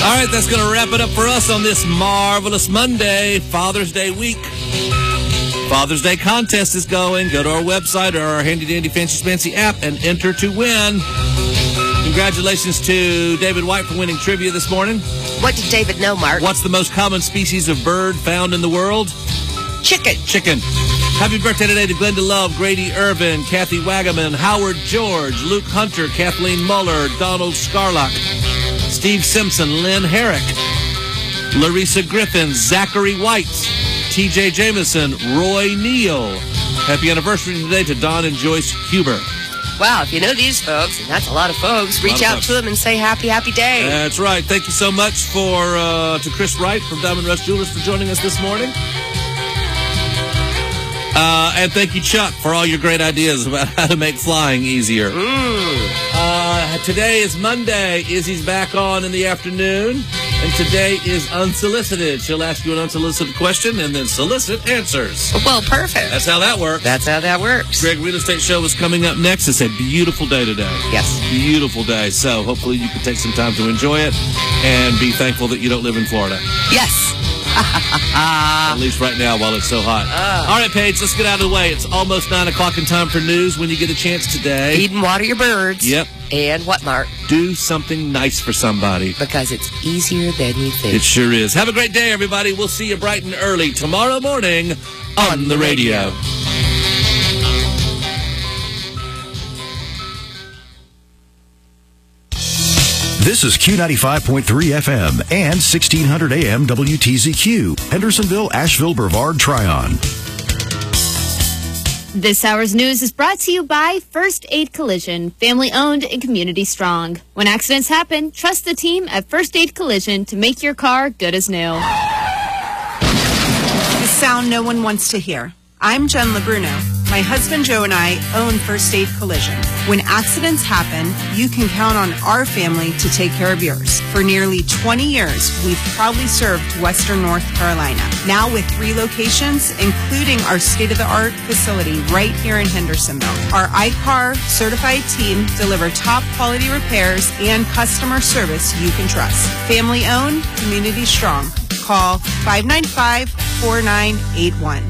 All right, that's going to wrap it up for us on this marvelous Monday, Father's Day week. Father's Day contest is going. Go to our website or our handy-dandy fancy-spancy app and enter to win. Congratulations to David White for winning trivia this morning. What did David know, Mark? What's the most common species of bird found in the world? Chicken. Chicken. Happy birthday today to Glenda Love, Grady Irvin, Kathy Wagaman, Howard George, Luke Hunter, Kathleen Muller, Donald Scarlock, Steve Simpson, Lynn Herrick, Larissa Griffin, Zachary White, T.J. Jameson, Roy Neal. Happy anniversary today to Don and Joyce Huber. Wow, if you know these folks, and that's a lot of folks, reach out to them and say happy day. That's right. Thank you so much to Chris Wright from Diamond Rush Jewelers for joining us this morning. And thank you, Chuck, for all your great ideas about how to make flying easier. Today is Monday. Izzy's back on in the afternoon. And today is Unsolicited. She'll ask you an unsolicited question and then solicit answers. Well, perfect. That's how that works. That's how that works. Greg Real Estate Show is coming up next. It's a beautiful day today. Yes. Beautiful day. So hopefully you can take some time to enjoy it and be thankful that you don't live in Florida. Yes. At least right now while it's so hot. All right, Paige, let's get out of the way. It's almost 9 o'clock in time for news when you get a chance today. Feed and water your birds. Yep. And what, Mark? Do something nice for somebody. Because it's easier than you think. It sure is. Have a great day, everybody. We'll see you bright and early tomorrow morning on the radio. This is Q95.3 FM and 1600 AM WTZQ, Hendersonville, Asheville, Brevard, Tryon. This hour's news is brought to you by First Aid Collision, family-owned and community-strong. When accidents happen, trust the team at First Aid Collision to make your car good as new. The sound no one wants to hear. I'm Jen LeBruno. My husband Joe and I own First Aid Collision. When accidents happen, you can count on our family to take care of yours. For nearly 20 years, we've proudly served Western North Carolina. Now with 3 locations, including our state-of-the-art facility right here in Hendersonville. Our iCar certified team deliver top quality repairs and customer service you can trust. Family owned, community strong. Call 595-4981.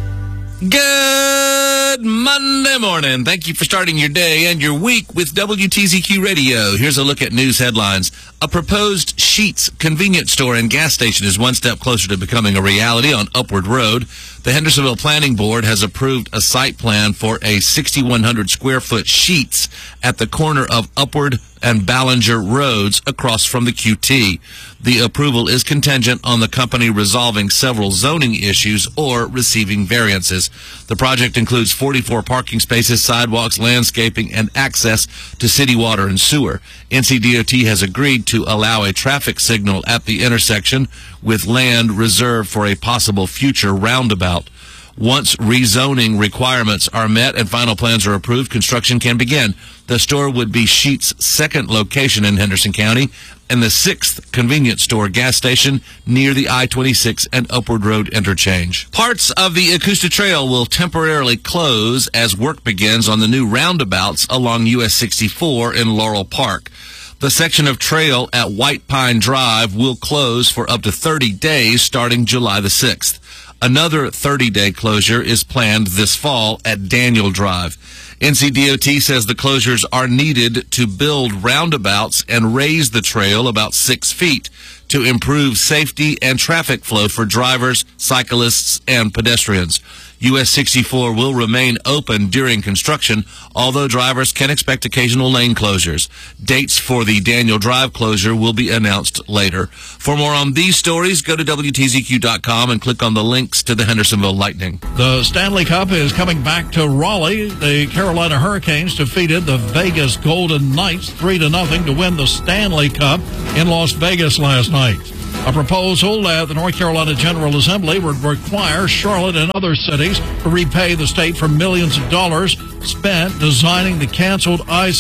Good Monday morning. Thank you for starting your day and your week with WTZQ Radio. Here's a look at news headlines. A proposed Sheetz convenience store and gas station is one step closer to becoming a reality on Upward Road. The Hendersonville Planning Board has approved a site plan for a 6,100 square foot Sheetz at the corner of Upward and Ballinger Roads across from the QT. The approval is contingent on the company resolving several zoning issues or receiving variances. The project includes 44 parking spaces, sidewalks, landscaping, and access to city water and sewer. NCDOT has agreed to allow a traffic signal at the intersection with land reserved for a possible future roundabout. Once rezoning requirements are met and final plans are approved, construction can begin. The store would be Sheetz' second location in Henderson County and the 6th convenience store gas station near the I-26 and Upward Road interchange. Parts of the Acosta Trail will temporarily close as work begins on the new roundabouts along US 64 in Laurel Park. The section of trail at White Pine Drive will close for up to 30 days starting July the 6th. Another 30-day closure is planned this fall at Daniel Drive. NCDOT says the closures are needed to build roundabouts and raise the trail about 6 feet to improve safety and traffic flow for drivers, cyclists, and pedestrians. US 64 will remain open during construction, although drivers can expect occasional lane closures. Dates for the Daniel Drive closure will be announced later. For more on these stories, go to WTZQ.com and click on the links to the Hendersonville Lightning. The Stanley Cup is coming back to Raleigh. The Carolina Hurricanes defeated the Vegas Golden Knights 3-0 to win the Stanley Cup in Las Vegas last night. A proposal at the North Carolina General Assembly would require Charlotte and other cities to repay the state for millions of dollars spent designing the canceled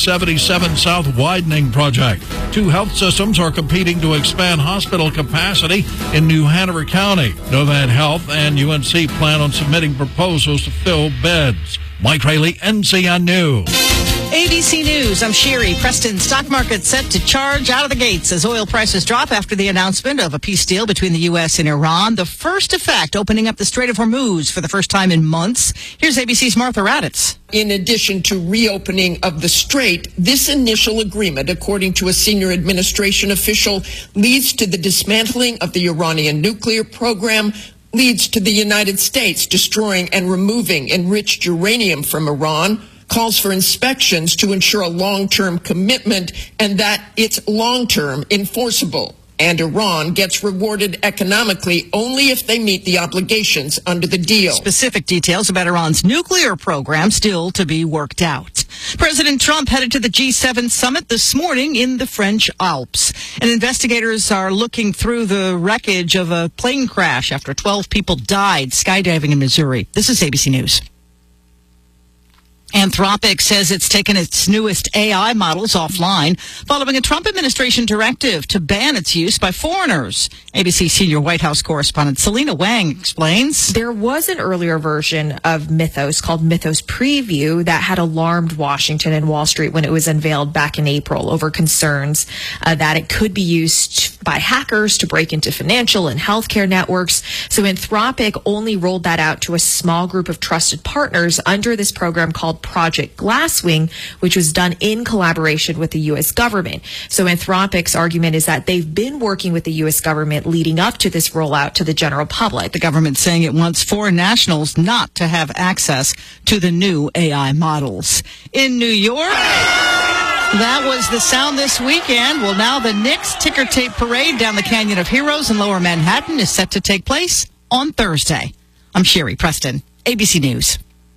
I-77 South widening project. 2 health systems are competing to expand hospital capacity in New Hanover County. Novad Health and UNC plan on submitting proposals to fill beds. Mike Rayleigh, NCN News. ABC News, I'm Sherry. Preston stock market set to charge out of the gates as oil prices drop after the announcement of a peace deal between the U.S. and Iran. The first effect, opening up the Strait of Hormuz for the first time in months. Here's ABC's Martha Raddatz. In addition to reopening of the strait, this initial agreement, according to a senior administration official, leads to the dismantling of the Iranian nuclear program, leads to the United States destroying and removing enriched uranium from Iran, calls for inspections to ensure a long-term commitment and that it's long-term enforceable. And Iran gets rewarded economically only if they meet the obligations under the deal. Specific details about Iran's nuclear program still to be worked out. President Trump headed to the G7 summit this morning in the French Alps. And investigators are looking through the wreckage of a plane crash after 12 people died skydiving in Missouri. This is ABC News. Anthropic says it's taken its newest AI models offline following a Trump administration directive to ban its use by foreigners. ABC senior White House correspondent Selena Wang explains. There was an earlier version of Mythos called Mythos Preview that had alarmed Washington and Wall Street when it was unveiled back in April over concerns that it could be used by hackers to break into financial and healthcare networks. So Anthropic only rolled that out to a small group of trusted partners under this program called Project Glasswing, which was done in collaboration with the U.S. government. So Anthropic's argument is that they've been working with the U.S. government leading up to this rollout to the general public. The government saying it wants foreign nationals not to have access to the new AI models. In New York, that was the sound this weekend. Well, now the Knicks ticker tape parade down the Canyon of Heroes in Lower Manhattan is set to take place on Thursday. I'm Sherry Preston, ABC News.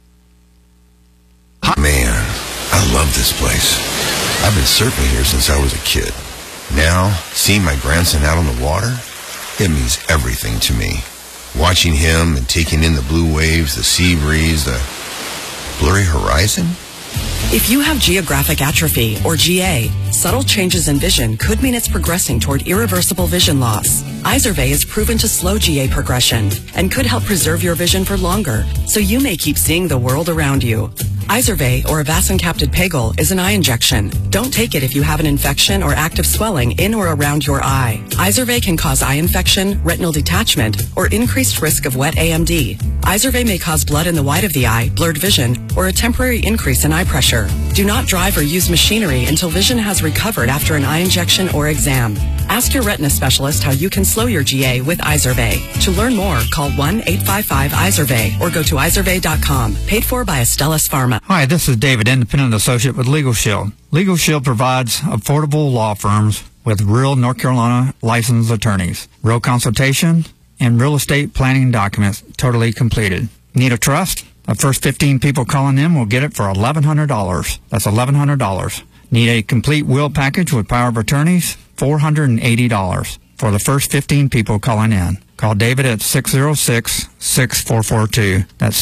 Man, I love this place. I've been surfing here since I was a kid. Now, seeing my grandson out on the water, it means everything to me. Watching him and taking in the blue waves, the sea breeze, the blurry horizon. If you have geographic atrophy, or GA, subtle changes in vision could mean it's progressing toward irreversible vision loss. Izervay is proven to slow GA progression and could help preserve your vision for longer, so you may keep seeing the world around you. Izervay, or avacincaptad pegol, is an eye injection. Don't take it if you have an infection or active swelling in or around your eye. Izervay can cause eye infection, retinal detachment, or increased risk of wet AMD. Izervay may cause blood in the white of the eye, blurred vision, or a temporary increase in eye pressure. Do not drive or use machinery until vision has recovered after an eye injection or exam. Ask your retina specialist how you can slow your GA with Izervay. To learn more, call 1-855-IZERVAY or go to izervay.com. Paid for by Astellas Pharma. Hi, this is David, independent associate with Legal Shield. Legal Shield provides affordable law firms with real North Carolina licensed attorneys, real consultation, and real estate planning documents totally completed. Need a trust? The first 15 people calling in will get it for $1,100. That's $1,100. Need a complete will package with power of attorneys? $480 for the first 15 people calling in. Call David at 606-6442. That's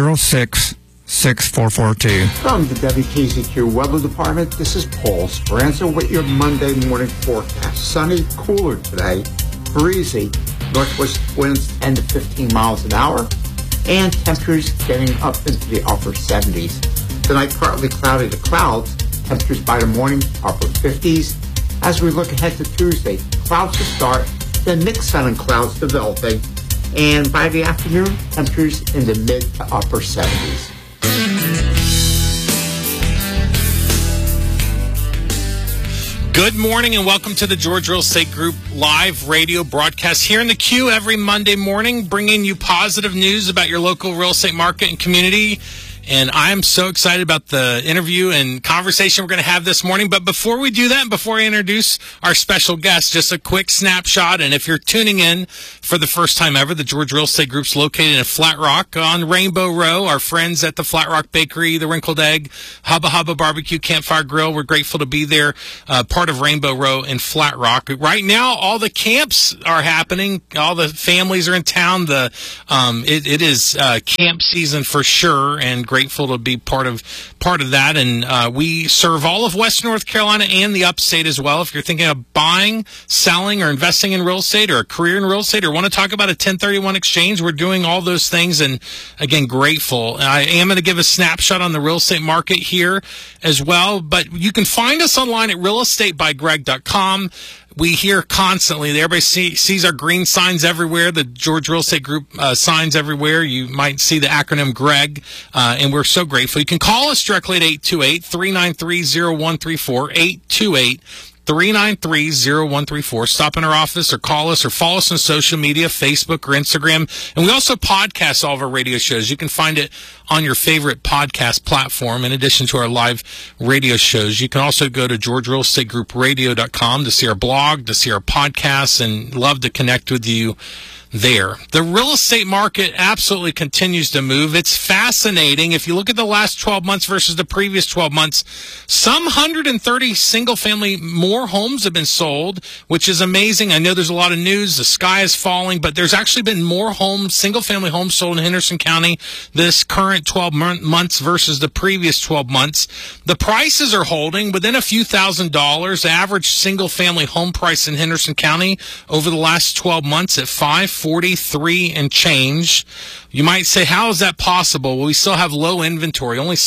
606-6442. From the WTZQ Weather Department, this is Paul Speranza with your Monday morning forecast. Sunny, cooler today, breezy, northwest winds 10 to 15 miles an hour, and temperatures getting up into the upper 70s. Tonight, partly cloudy to clouds, temperatures by the morning upper 50s. As we look ahead to Tuesday, clouds to start, then mixed sun and clouds developing, and by the afternoon, temperatures in the mid to upper 70s. Good morning and welcome to the George Real Estate Group live radio broadcast here in the Q every Monday morning, bringing you positive news about your local real estate market and community. And I'm so excited about the interview and conversation we're going to have this morning. But before we do that, before I introduce our special guest, just a quick snapshot. And if you're tuning in for the first time ever, the George Real Estate Group's located in Flat Rock on Rainbow Row. Our friends at the Flat Rock Bakery, the Wrinkled Egg, Hubba Hubba Barbecue, Campfire Grill, we're grateful to be there, part of Rainbow Row in Flat Rock. Right now, all the camps are happening. All the families are in town. It is camp season for sure, and grateful to be part of that. And we serve all of West North Carolina and the upstate as well. If you're thinking of buying, selling, or investing in real estate, or a career in real estate, or want to talk about a 1031 exchange, we're doing all those things. And again, grateful. I am going to give a snapshot on the real estate market here as well. But you can find us online at realestatebygreg.com. We hear constantly, everybody sees our green signs everywhere, the George Real Estate Group signs everywhere. You might see the acronym GREG, and we're so grateful. You can call us directly at 828-393-0134, 828-393-0134. Stop in our office or call us or follow us on social media, Facebook or Instagram. And we also podcast all of our radio shows. You can find it on your favorite podcast platform in addition to our live radio shows. You can also go to GeorgeRealEstateGroupRadio.com to see our blog, to see our podcasts, and love to connect with you there. The real estate market absolutely continues to move. It's fascinating. If you look at the last 12 months versus the previous 12 months, some 130 single-family more homes have been sold, which is amazing. I know there's a lot of news. The sky is falling, but there's actually been more homes, single-family homes sold in Henderson County this current 12 months versus the previous 12 months. The prices are holding within a few $1,000s. The average single-family home price in Henderson County over the last 12 months at $543 and change. You might say, how is that possible? Well, we still have low inventory, only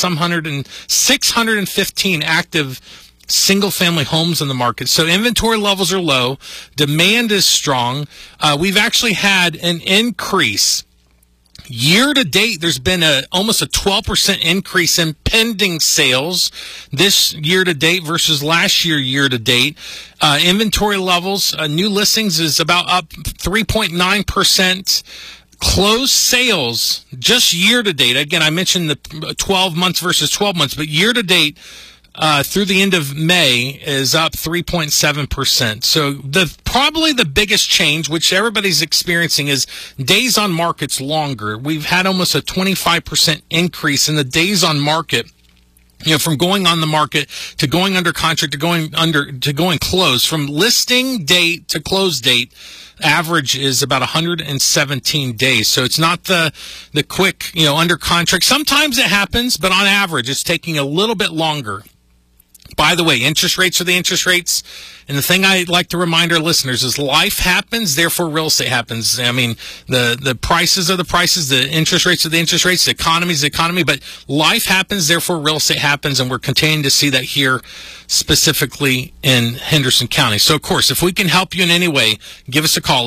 615 active single-family homes in the market. So inventory levels are low. Demand is strong. We've actually had an increase. Year to date, there's been almost a 12% increase in pending sales this year to date versus last year to date. Inventory levels, new listings is about up 3.9%. Closed sales just year to date. Again, I mentioned the 12 months versus 12 months, but year to date, through the end of May is up 3.7%. So probably the biggest change, which everybody's experiencing, is days on market's longer. We've had almost a 25% increase in the days on market. You know, from going on the market to going under contract to going closed, from listing date to close date, average is about 117 days. So it's not the quick, under contract. Sometimes it happens, but on average, it's taking a little bit longer. By the way, interest rates are the interest rates. And the thing I like to remind our listeners is life happens, therefore real estate happens. I mean, the prices are the prices, the interest rates are the interest rates, the economy is the economy, but life happens, therefore real estate happens, and we're continuing to see that here specifically in Henderson County. So, of course, if we can help you in any way, give us a call,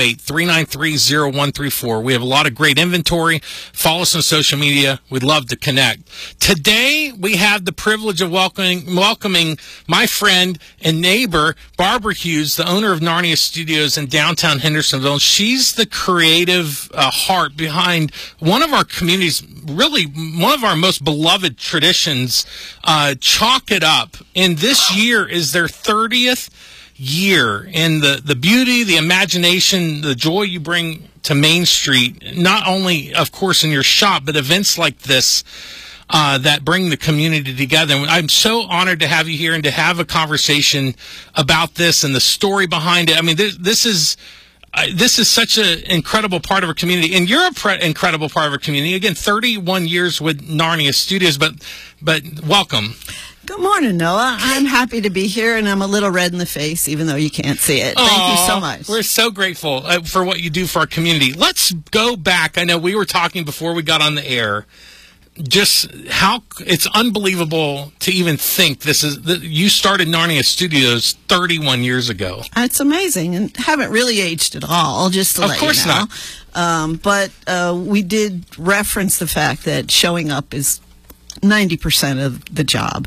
828-393-0134. We have a lot of great inventory. Follow us on social media. We'd love to connect. Today, we have the privilege of welcoming my friend and neighbor, Barbara Hughes, the owner of Narnia Studios in downtown Hendersonville. She's the creative heart behind one of our community's, really one of our most beloved traditions, Chalk It Up. And this year is their 30th year. And the beauty, the imagination, the joy you bring to Main Street, not only, of course, in your shop, but events like this, that bring the community together. And I'm so honored to have you here and to have a conversation about this and the story behind it. I mean, this is such an incredible part of our community, and you're an incredible part of our community. Again, 31 years with Narnia Studios, but welcome. Good morning, Noah. I'm happy to be here, and I'm a little red in the face, even though you can't see it. Thank you so much. We're so grateful for what you do for our community. Let's go back. I know we were talking before we got on the air. Just how it's unbelievable to even think you started Narnia Studios 31 years ago. It's amazing, and haven't really aged at all, just to let you know. Of course not. But we did reference the fact that showing up is 90% of the job.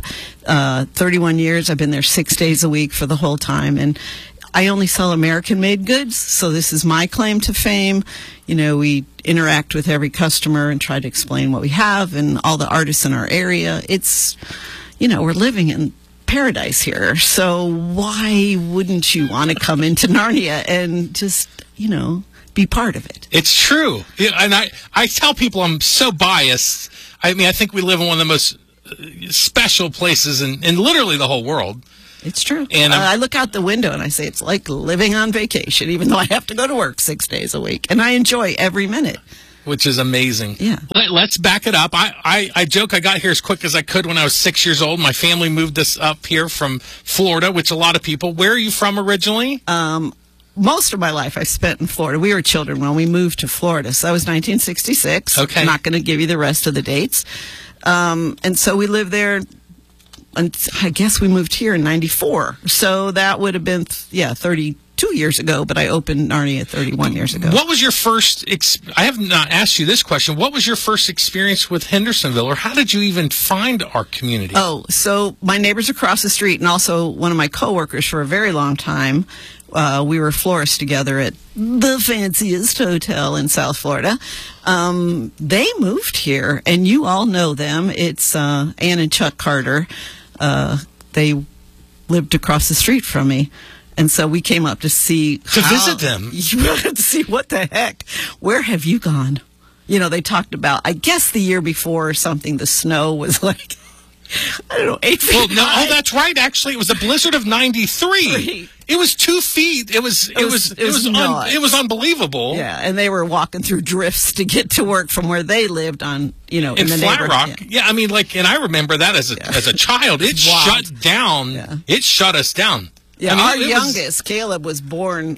31 years, I've been there 6 days a week for the whole time, and I only sell American-made goods, so this is my claim to fame. We interact with every customer and try to explain what we have and all the artists in our area. It's, we're living in paradise here, so why wouldn't you want to come into Narnia and just, be part of it? It's true. And I tell people I'm so biased. I mean, I think we live in one of the most special places in literally the whole world. It's true. And I look out the window and I say it's like living on vacation, even though I have to go to work 6 days a week. And I enjoy every minute. which is amazing. Yeah. Let's back it up. I joke I got here as quick as I could when I was 6 years old. My family moved us up here from Florida, which a lot of people. Where are you from originally? Most of my life I spent in Florida. We were children when we moved to Florida. So that was 1966. Okay. I'm not going to give you the rest of the dates. And so we lived there, and I guess we moved here in 94. So that would have been, 32 years ago, but I opened Narnia 31 years ago. What was your first, I have not asked you this question. What was your first experience with Hendersonville, or how did you even find our community? Oh, so my neighbors across the street and also one of my coworkers for a very long time, we were florists together at the fanciest hotel in South Florida. They moved here, and you all know them. It's Ann and Chuck Carter. They lived across the street from me. And so we came up to see visit them. To see what the heck. Where have you gone? You know, they talked about, I guess the year before or something, the snow was like, I don't know, 8 feet high. Oh, that's right. Actually, it was a blizzard of 93. It was 2 feet. It was unbelievable. Yeah, and they were walking through drifts to get to work from where they lived on, in the Flat neighborhood. Rock. Yeah, I mean, and I remember that as a child. It shut down. Yeah. It shut us down. Yeah, our youngest, Caleb, was born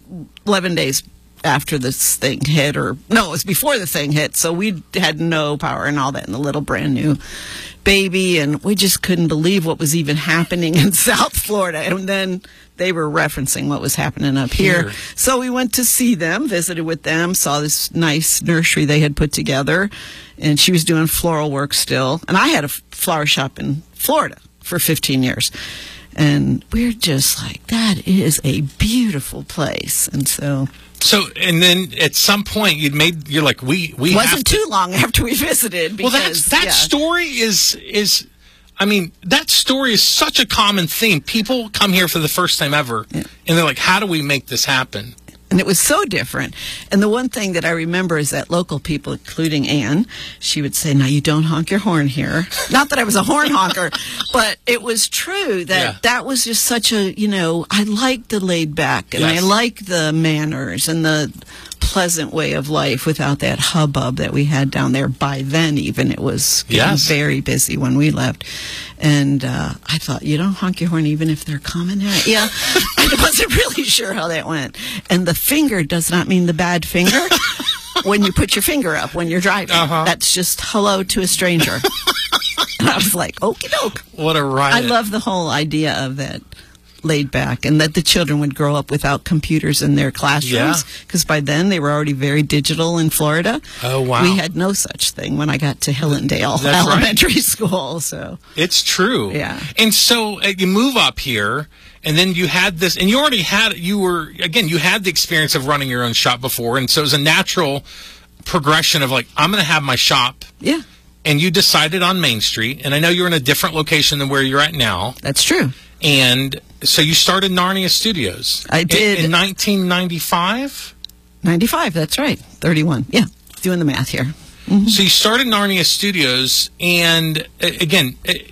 11 days after this thing hit, it was before the thing hit, so we had no power and all that, and the little brand new baby, and we just couldn't believe what was even happening in South Florida. And then they were referencing what was happening up here. So we went to see them, visited with them, saw this nice nursery they had put together, and she was doing floral work still. And I had a flower shop in Florida for 15 years. And we're just like, that is a beautiful place. And so, and then at some point you're like, we wasn't too long after we visited. Because, that story is, I mean, that story is such a common theme. People come here for the first time ever, and they're like, how do we make this happen? And it was so different. And the one thing that I remember is that local people, including Anne, she would say, now you don't honk your horn here. Not that I was a horn honker, but it was true that that was just such a, I liked the laid back, and I liked the manners and the pleasant way of life without that hubbub that we had down there. By then, even, it was getting very busy when we left. And I thought, you don't honk your horn even if they're coming at you. I wasn't really sure how that went. And the finger does not mean the bad finger when you put your finger up when you're driving. That's just hello to a stranger. And I was like, okie doke. What a riot. I love the whole idea of that laid back, and that the children would grow up without computers in their classrooms, because by then they were already very digital in Florida. Oh, wow. We had no such thing when I got to Hillendale Elementary School. So it's true. Yeah. And so you move up here, and then you had this, and you had the experience of running your own shop before, and so it was a natural progression of like, I'm going to have my shop. Yeah. And you decided on Main Street, and I know you're in a different location than where you're at now. That's true. And so you started Narnia Studios. I did. In 1995? 95, that's right. 31. Yeah, doing the math here. Mm-hmm. So you started Narnia Studios, and again,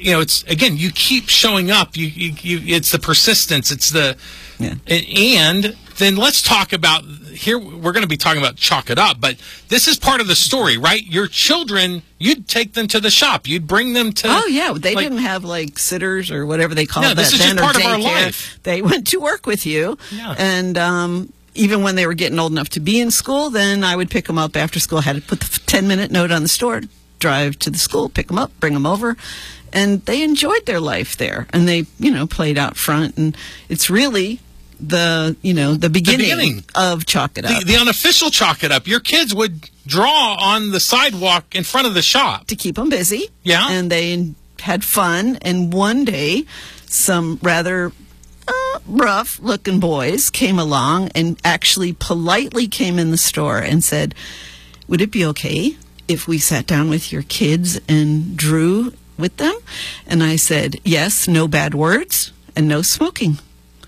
you keep showing up. It's the persistence. It's the... Yeah. And then let's talk about... Here, we're going to be talking about Chalk It Up, but this is part of the story, right? Your children, you'd take them to the shop. You'd bring them to... Oh, yeah. They didn't have, sitters or whatever they called that. This is just part of our life. They went to work with you. Yeah. And even when they were getting old enough to be in school, then I would pick them up after school. I had to put the 10-minute note on the store, drive to the school, pick them up, bring them over. And they enjoyed their life there. And they, played out front. And it's really... the beginning of Chalk It Up. The unofficial Chalk It Up. Your kids would draw on the sidewalk in front of the shop. To keep them busy. Yeah. And they had fun. And one day, some rather rough-looking boys came along and actually politely came in the store and said, would it be okay if we sat down with your kids and drew with them? And I said, yes, no bad words and no smoking.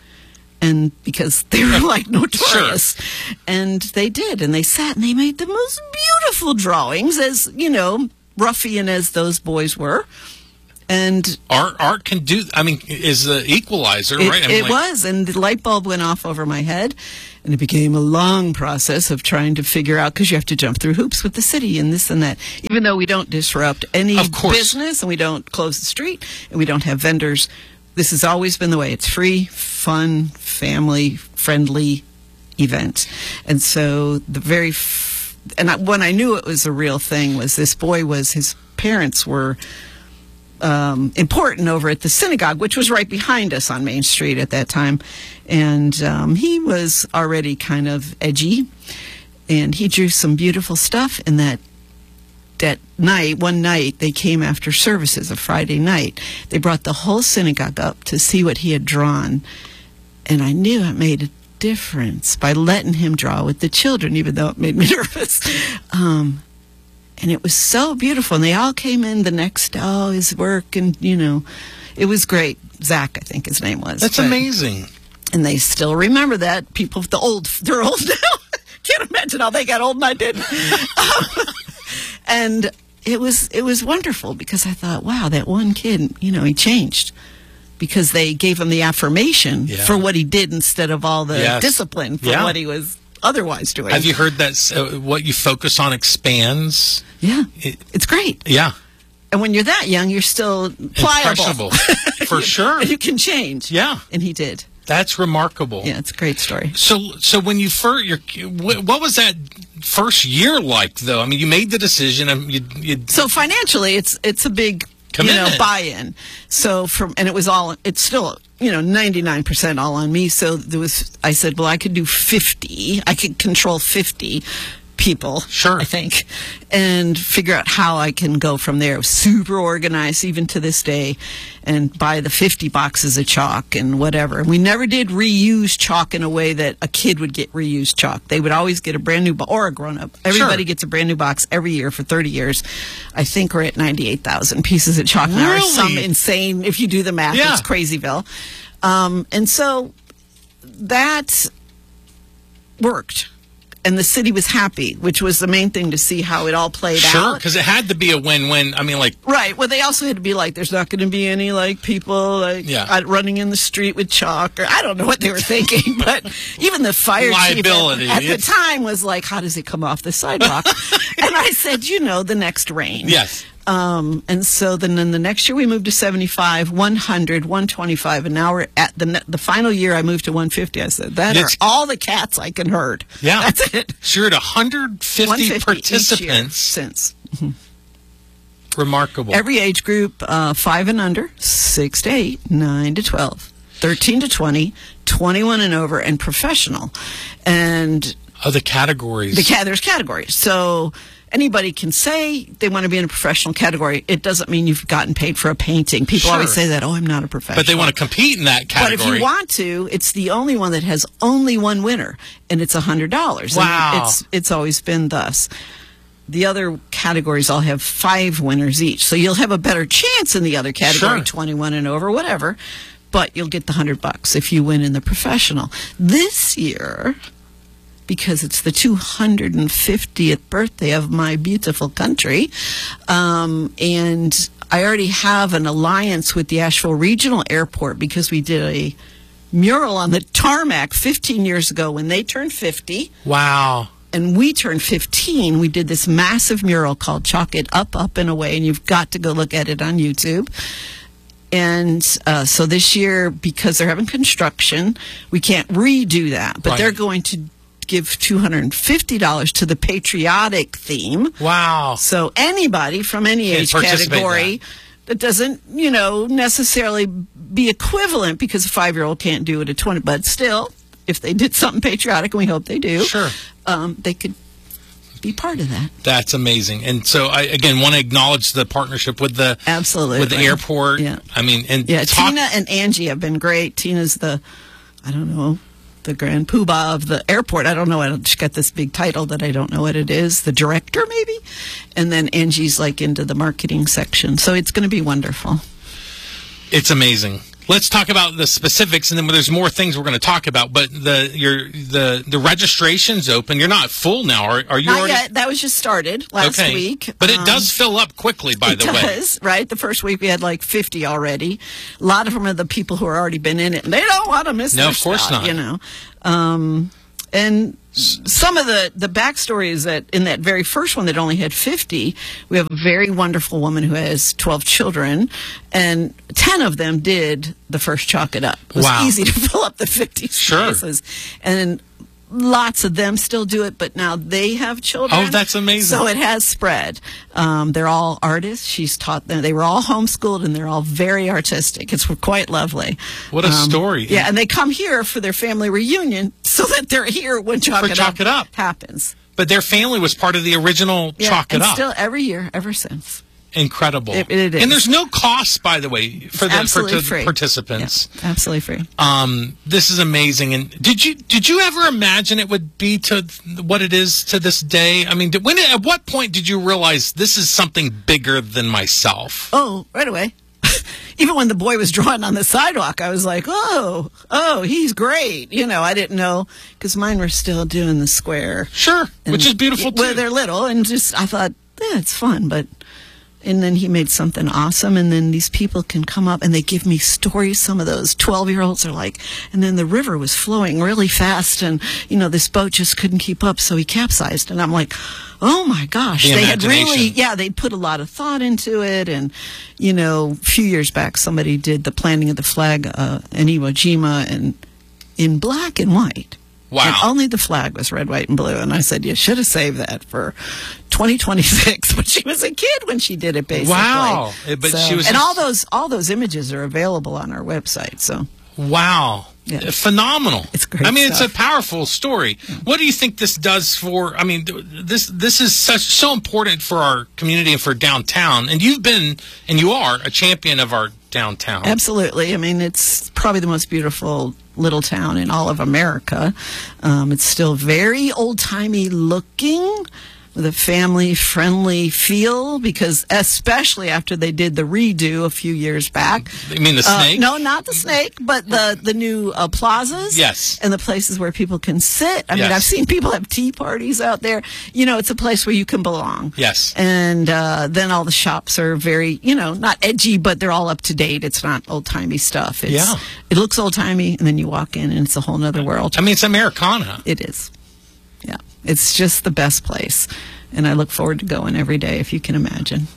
And because they were notorious. Sure. And they did. And they sat and they made the most beautiful drawings, as, ruffian as those boys were. And art can do, I mean, is the equalizer, right? I mean, it was, and the light bulb went off over my head, and it became a long process of trying to figure out, because you have to jump through hoops with the city and this and that. Even though we don't disrupt any business, and we don't close the street, and we don't have vendors, this has always been the way. It's free, fun, family-friendly event. And so when I knew it was a real thing was this boy his parents were important over at the synagogue, which was right behind us on Main Street at that time. And he was already kind of edgy, and he drew some beautiful stuff. And that one night, they came after services, a Friday night. They brought the whole synagogue up to see what he had drawn. And I knew it made a difference by letting him draw with the children, even though it made me nervous. And it was so beautiful. And they all came in the next day, his work, and, it was great. Zach, I think his name was. That's amazing. And they still remember that. People, they're old now. Can't imagine how they got old and I didn't. And it was wonderful, because I thought, wow, that one kid, he changed. Because they gave him the affirmation for what he did instead of all the discipline for what he was otherwise doing. Have you heard that what you focus on expands? Yeah, it's great. Yeah. And when you're that young, you're still pliable. For sure. You can change. Yeah. And he did. That's remarkable. Yeah, it's a great story. So when you what was that first year like, though? I mean, you made the decision. So financially, it's a big commitment. Buy-in. So it's still 99% all on me. So I said, well, I could do 50. I could control 50 people, sure, I think, and figure out how I can go from there. Super organized, even to this day, and buy the 50 boxes of chalk and whatever. We never did reuse chalk in a way that a kid would get reused chalk. They would always get a brand new, or a grown-up. Everybody gets a brand new box every year for 30 years. I think we're at 98,000 pieces of chalk now. Really? Or some insane, if you do the math, it's crazyville. And so that worked. And the city was happy, which was the main thing, to see how it all played out. Sure, because it had to be a win-win. I mean, Right. Well, they also had to be there's not going to be any, people, running in the street with chalk. Or I don't know what they were thinking, but even the fire chief at the time was like, how does it come off the sidewalk? And I said, the next rain. Yes. And so then in the next year we moved to 75, 100, 125, and now we're at the final year I moved to 150. I said, that are all the cats I can herd. Yeah. That's it. So you're at 150 participants. Since. Mm-hmm. Remarkable. Every age group, 5 and under, 6 to 8, 9 to 12, 13 to 20, 21 and over, and professional. And the categories. There's categories. So anybody can say they want to be in a professional category. It doesn't mean you've gotten paid for a painting. People always say that, I'm not a professional. But they want to compete in that category. But if you want to, it's the only one that has only one winner, and it's $100. Wow. And it's always been thus. The other categories all have 5 winners each. So you'll have a better chance in the other category, 21 and over, whatever. But you'll get the $100 if you win in the professional. This year, because it's the 250th birthday of my beautiful country. And I already have an alliance with the Asheville Regional Airport, because we did a mural on the tarmac 15 years ago when they turned 50. Wow. And we turned 15. We did this massive mural called Chalk It Up, Up, and Away, and you've got to go look at it on YouTube. And so this year, because they're having construction, we can't redo that. But they're going to give $250 to the patriotic theme. Wow. So anybody from any age category that doesn't, necessarily be equivalent, because a 5-year-old can't do it at 20, but still, if they did something patriotic, and we hope they do, they could be part of that. That's amazing. And so I, again, want to acknowledge the partnership with the airport. Yeah. I mean, Tina and Angie have been great. Tina's the grand poobah of the airport. I don't know. She's got this big title that I don't know what it is. The director, maybe? And then Angie's into the marketing section. So it's going to be wonderful. It's amazing. Let's talk about the specifics, and then there's more things we're going to talk about. But the registration's open. You're not full now, are you? Not already? yet. That was just started last week. But it does fill up quickly, by the way. It does, right? The first week we had like 50 already. A lot of them are the people who are already been in it, and they don't want to miss their No, of course spot, not. You know. And some of the backstory is that in that very first one that only had 50, we have a very wonderful woman who has 12 children, and 10 of them did the first Chalk It Up. It was easy to fill up the 50 spaces. And lots of them still do it, but now they have children. Oh, that's amazing. So it has spread. They're all artists. She's taught them. They were all homeschooled, and they're all very artistic. It's quite lovely. What a story. Yeah, and they come here for their family reunion so that they're here when Chalk It Up happens. But their family was part of the original Chalk It Up. Still every year, ever since. Incredible. It is. And there's no cost, by the way, for the participants. Yeah, absolutely free. This is amazing. And did you ever imagine it would be to what it is to this day? I mean, at what point did you realize this is something bigger than myself? Oh, right away. Even when the boy was drawing on the sidewalk, I was like, oh, he's great. You know, I didn't know, because mine were still doing the square. Sure, which is beautiful, too. Well, they're little, and I thought, it's fun, but... And then he made something awesome, and then these people can come up and they give me stories. Some of those 12-year-olds are like, and then the river was flowing really fast, and, you know, this boat just couldn't keep up, so he capsized. And I'm like, oh my gosh. The they had really, imagination. they put a lot of thought into it. And, you know, a few years back, somebody did the planting of the flag in Iwo Jima and in black and white. Wow. And only the flag was red, white, and blue. And I said, you should have saved that for 2026. But she was a kid when she did it, basically. Wow. But she was... And all those images are available on our website. So. Wow. Yeah. Phenomenal. It's great It's stuff. a powerful story. What do you think this does for, this is so important for our community and for downtown. And you are a champion of our downtown. Absolutely. I mean, it's probably the most beautiful little town in all of America. It's still very old-timey looking, with a family-friendly feel, because especially after they did the redo a few years back. You mean the snake? No, not the snake, but the new plazas. Yes. And the places where people can sit. I mean, Yes. I've seen people have tea parties out there. You know, it's a place where you can belong. Yes. And then all the shops are very, you know, not edgy, but they're all up to date. It's not old-timey stuff. It looks old-timey, and then you walk in, and it's a whole other world. I mean, it's Americana. It is. Yeah. It's just the best place. And I look forward to going every day, if you can imagine.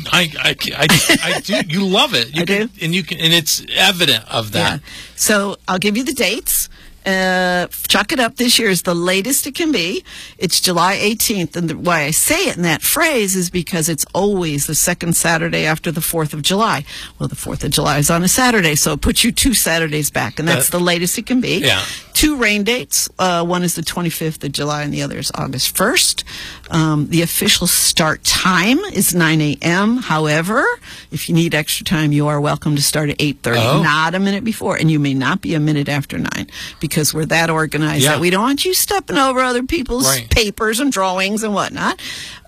I do. You love it. I do. And it's evident of that. Yeah. So I'll give you the dates. Chalk It Up this year is the latest it can be. It's July 18th. And why I say it in that phrase is because it's always the second Saturday after the 4th of July. Well, the 4th of July is on a Saturday, so it puts you 2 Saturdays back. And that's the latest it can be. Yeah. 2 rain dates. One is the 25th of July and the other is August 1st. The official start time is 9 a.m. However, if you need extra time, you are welcome to start at 8:30, not a minute before. And you may not be a minute after 9, because we're that organized that we don't want you stepping over other people's papers and drawings and whatnot.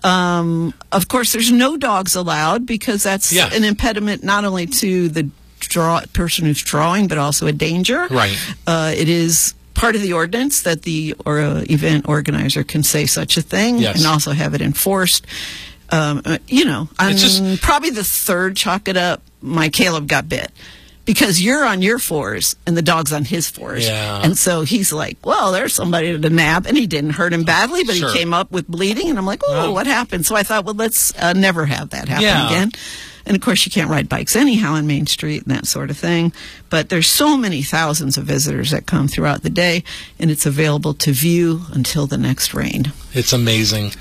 Of course, there's no dogs allowed, because that's an impediment not only to the person who's drawing, but also a danger. Right. It is part of the ordinance that the event organizer can say such a thing and also have it enforced. You know, probably the third Chalk It Up, my Caleb got bit. Because you're on your 4s and the dog's on his 4s. Yeah. And so he's like, well, there's somebody to nab. And he didn't hurt him badly, but he came up with bleeding. And I'm like, what happened? So I thought, well, let's never have that happen again. And, of course, you can't ride bikes anyhow on Main Street and that sort of thing. But there's so many thousands of visitors that come throughout the day, and it's available to view until the next rain. It's amazing.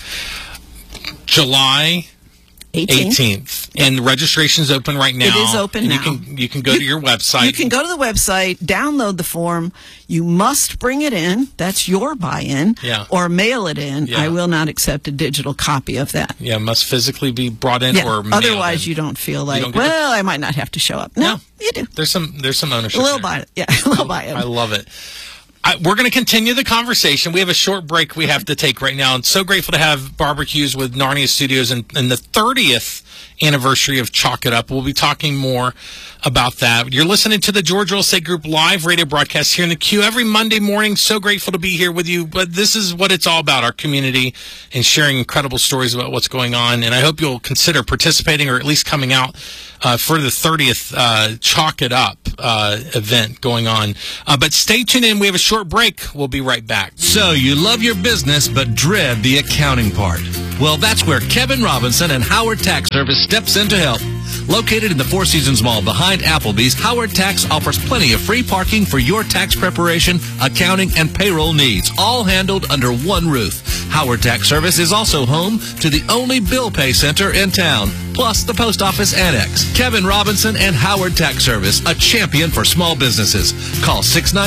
July 18th. And registration's open right now. It is open now. You can go to your website. You can go to the website, download the form. You must bring it in. That's your buy-in. Yeah. Or mail it in. Yeah. I will not accept a digital copy of that. Yeah, it must physically be brought in or mailed Otherwise, in. you don't feel like, I might not have to show up. No, you do. There's some ownership. A little buy-in. Yeah, a little buy-in. I love it. We're going to continue the conversation. We have a short break we have to take right now. And so grateful to have Barbara Hughes with Narnia Studios and the 30th anniversary of Chalk It Up. We'll be talking more about that. You're listening to the Georgia Real Estate Group live radio broadcast here in the Q every Monday morning. So grateful to be here with you. But this is what it's all about, our community, and sharing incredible stories about what's going on. And I hope you'll consider participating or at least coming out for the 30th Chalk It Up event going on. But stay tuned in. We have a short break. We'll be right back. So you love your business but dread the accounting part. Well, that's where Kevin Robinson and Howard Tax Service steps in to help. Located in the Four Seasons Mall behind Applebee's, Howard Tax offers plenty of free parking for your tax preparation, accounting, and payroll needs, all handled under one roof. Howard Tax Service is also home to the only bill pay center in town, plus the post office annex. Kevin Robinson and Howard Tax Service, a champion for small businesses. Call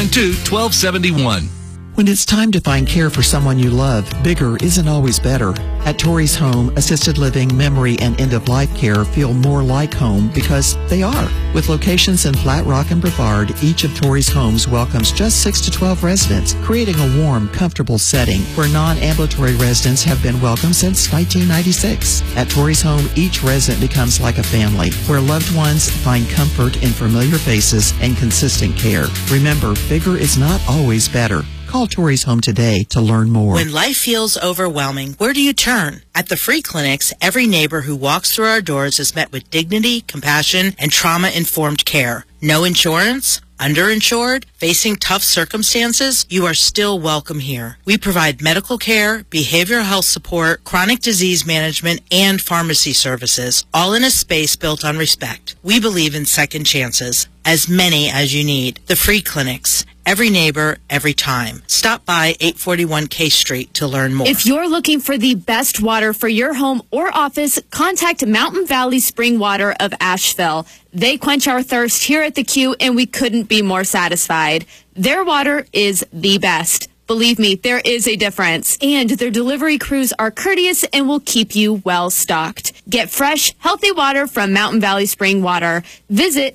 692-1271. When it's time to find care for someone you love, bigger isn't always better. At Torrey's Home, assisted living, memory, and end-of-life care feel more like home because they are. With locations in Flat Rock and Brevard, each of Torrey's homes welcomes just 6 to 12 residents, creating a warm, comfortable setting where non-ambulatory residents have been welcome since 1996. At Torrey's Home, each resident becomes like a family, where loved ones find comfort in familiar faces and consistent care. Remember, bigger is not always better. Call Torrey's Home today to learn more. When life feels overwhelming, where do you turn? At the free clinics, every neighbor who walks through our doors is met with dignity, compassion, and trauma-informed care. No insurance? Underinsured? Facing tough circumstances? You are still welcome here. We provide medical care, behavioral health support, chronic disease management, and pharmacy services, all in a space built on respect. We believe in second chances, as many as you need. The free clinics. Every neighbor, every time. Stop by 841 K Street to learn more. If you're looking for the best water for your home or office, contact Mountain Valley Spring Water of Asheville. They quench our thirst here at the Q, and we couldn't be more satisfied. Their water is the best. Believe me, there is a difference. And their delivery crews are courteous and will keep you well stocked. Get fresh, healthy water from Mountain Valley Spring Water. Visit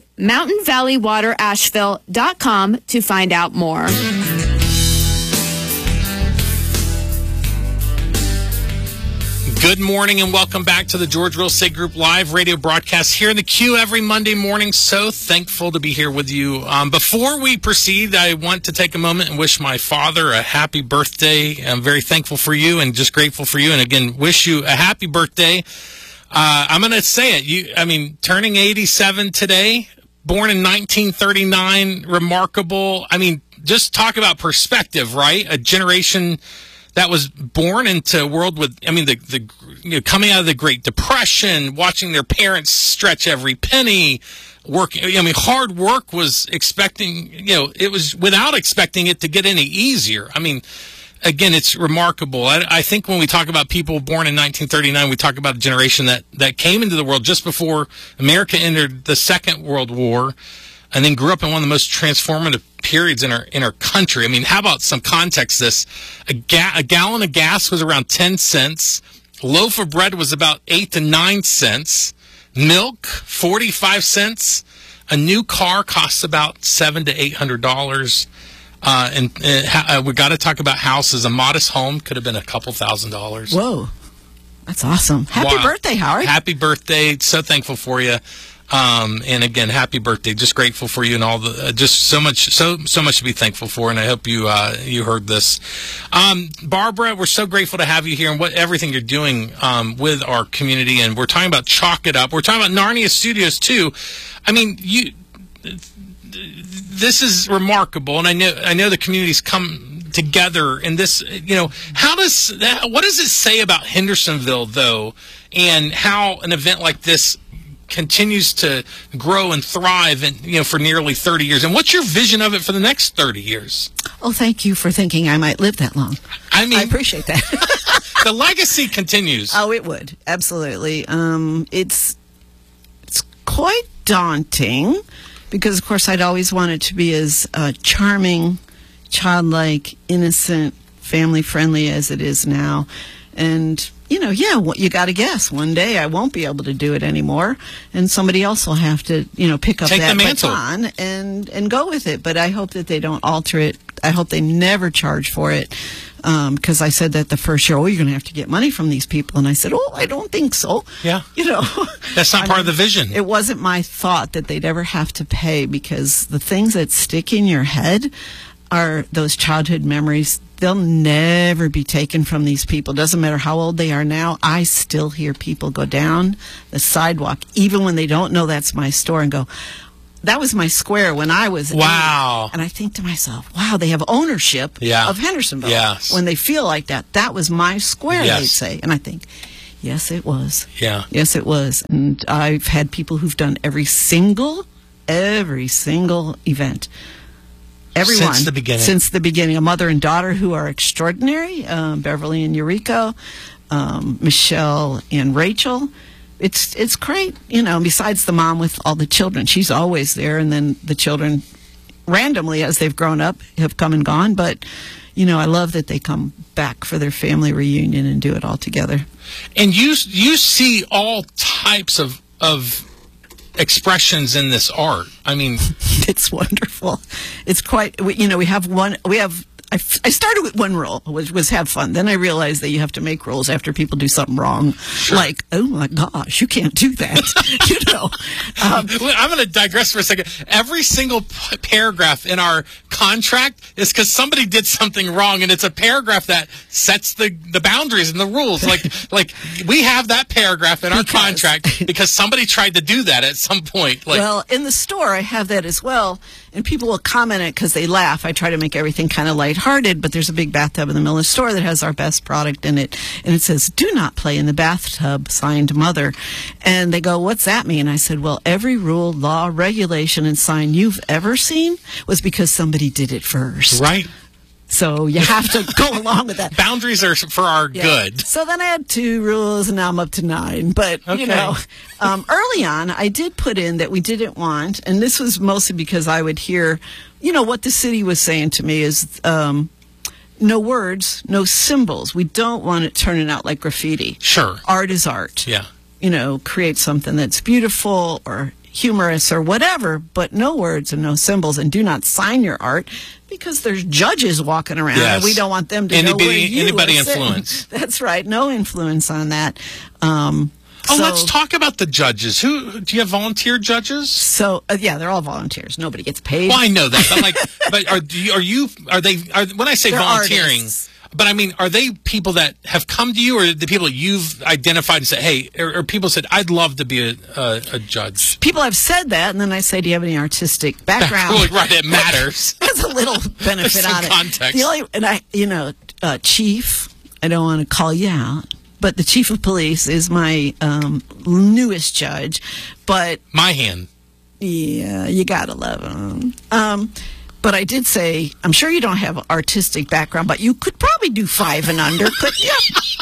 mountainvalleywaterasheville.com to find out more. Good morning and welcome back to the George Real Estate Group live radio broadcast here in the Q every Monday morning. So thankful to be here with you. Before we proceed, I want to take a moment and wish my father a happy birthday. I'm very thankful for you and just grateful for you. And again, wish you a happy birthday. I'm going to say it. Turning 87 today, born in 1939, remarkable. Just talk about perspective, right? A generation that was born into a world with, coming out of the Great Depression, watching their parents stretch every penny, working. Hard work was expecting, it was without expecting it to get any easier. Again, it's remarkable. I think when we talk about people born in 1939, we talk about a generation that came into the world just before America entered the Second World War, and then grew up in one of the most transformative periods in our country. How about some context? A gallon of gas was around 10 cents. Loaf of bread was about 8 to 9 cents. Milk, 45 cents. A new car costs about $700 to $800. We got to talk about houses. A modest home could have been a couple $1,000s. Whoa, that's awesome! Happy birthday, Howard! Happy birthday! So thankful for you. And again, happy birthday. Just grateful for you and all the, just so much to be thankful for. And I hope you heard this. Barbara, we're so grateful to have you here and everything you're doing, with our community. And we're talking about Chalk It Up. We're talking about Narnia Studios too. This is remarkable. And I know the community's come together in this, what does it say about Hendersonville though? And how an event like this continues to grow and thrive and for nearly 30 years. And what's your vision of it for the next 30 years? Oh, thank you for thinking I might live that long. I appreciate that. The legacy continues. Oh, it would. Absolutely. It's quite daunting because, of course, I'd always wanted to be as charming, childlike, innocent, family-friendly as it is now. And, you got to guess. One day I won't be able to do it anymore, and somebody else will have to, pick up Take that the mantle baton and go with it. But I hope that they don't alter it. I hope they never charge for it. Because I said that the first year, you're going to have to get money from these people. And I said, I don't think so. Yeah. That's not part of the vision. It wasn't my thought that they'd ever have to pay, because the things that stick in your head are those childhood memories. They'll never be taken from these people. Doesn't matter how old they are now. I still hear people go down the sidewalk, even when they don't know that's my store, and go, that was my square when I was 8. And I think to myself, wow, they have ownership of Hendersonville. Yes. When they feel like that. That was my square, Yes. they'd say. And I think, yes, it was. Yeah. Yes, it was. And I've had people who've done every single event. Everyone. Since the beginning. Since the beginning. A mother and daughter who are extraordinary. Beverly and Eureka. Michelle and Rachel. It's great, besides the mom with all the children. She's always there, and then the children, randomly, as they've grown up, have come and gone. But, I love that they come back for their family reunion and do it all together. And you see all types of expressions in this art. I mean... It's wonderful. It's quite, we have... I started with one rule, which was have fun. Then I realized that you have to make rules after people do something wrong. Sure. Like, oh my gosh, you can't do that. I'm going to digress for a second. Every single paragraph in our contract is because somebody did something wrong, and it's a paragraph that sets the boundaries and the rules. Like we have that paragraph in our contract because somebody tried to do that at some point. Well, in the store, I have that as well. And people will comment it because they laugh. I try to make everything kind of lighthearted, but there's a big bathtub in the middle of the store that has our best product in it. And it says, "Do not play in the bathtub," signed Mother. And they go, "What's that mean?" I said, well, every rule, law, regulation, and sign you've ever seen was because somebody did it first. Right. So you have to go along with that. Boundaries are for our good. So then I had 2 rules, and now I'm up to 9. But, early on, I did put in that we didn't want, and this was mostly because I would hear, what the city was saying to me is no words, no symbols. We don't want it turning out like graffiti. Sure. Art is art. Yeah. Create something that's beautiful or humorous or whatever, but no words and no symbols, and do not sign your art because there's judges walking around and we don't want them to know where you anybody are sitting. influence. That's right, no influence on that. Let's talk about the judges. Do you have volunteer judges? So they're all volunteers. Nobody gets paid. Well, I know that. But when I say they're volunteering? artists. But I mean, are they people that have come to you, or the people that you've identified and said, hey, or people said, I'd love to be a judge? People have said that, and then I say, do you have any artistic background? Right, it matters. There's a little benefit on it. Context. Chief, I don't want to call you out, but the chief of police is my newest judge. But my hand. Yeah, you gotta love him. But I did say, I'm sure you don't have an artistic background, but you could probably do 5 and under, couldn't you?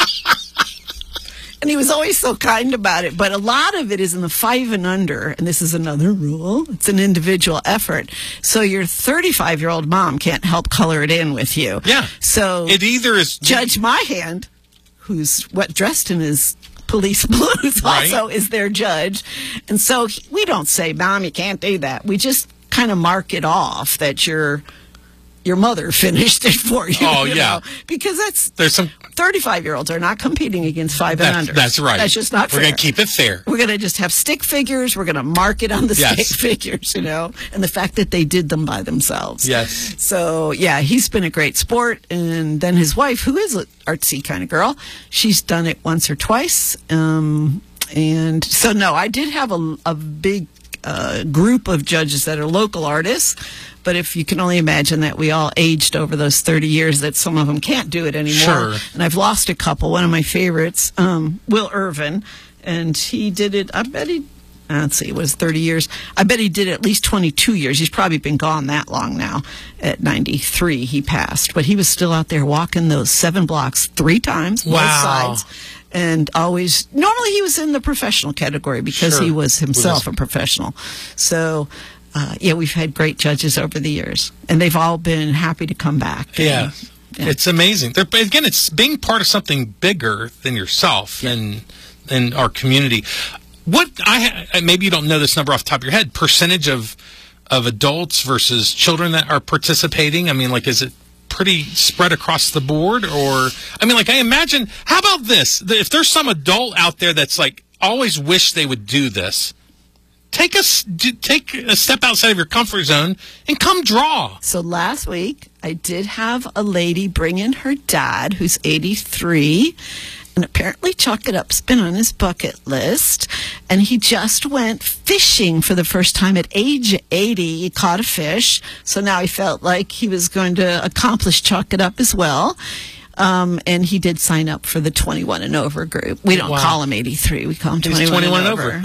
And he was always so kind about it. But a lot of it is in the 5 and under, and this is another rule. It's an individual effort. So your 35-year-old mom can't help color it in with you. Yeah. So it either is Judge Myhand, who's dressed in his police blues, also is their judge. And so we don't say, Mom, you can't do that. We just kind of mark it off that your mother finished it for you. Oh, you know? Because there's some 35-year-olds are not competing against 5 and under. That's right. That's just not fair. We're going to keep it fair. We're going to just have stick figures. We're going to mark it on the stick figures, and the fact that they did them by themselves. Yes. So, he's been a great sport. And then his wife, who is an artsy kind of girl, she's done it once or twice. And so, no, I did have a big group of judges that are local artists, but if you can only imagine that we all aged over those 30 years, that some of them can't do it anymore. Sure. And I've lost a couple. One of my favorites, Will Irvin, and he did it, it was 30 years. I bet he did it at least 22 years. He's probably been gone that long now. At 93, he passed. But he was still out there walking those 7 blocks 3 times, both sides. And normally he was in the professional category because he was himself a professional. So, we've had great judges over the years. And they've all been happy to come back. Yeah. It's amazing. Again, it's being part of something bigger than yourself and our community. What maybe you don't know this number off the top of your head, percentage of adults versus children that are participating? I mean, like, is it pretty spread across the board? Or, I mean, like, I imagine, how about this? If there's some adult out there that's like, always wish they would do this, take a step outside of your comfort zone and come draw. So last week, I did have a lady bring in her dad, who's 83, and apparently Chalk It Up's been on his bucket list. And he just went fishing for the first time at age 80. He caught a fish, so now he felt like he was going to accomplish Chalk It Up as well. And he did sign up for the 21 and over group. We don't call him 83. We call him 21 and over.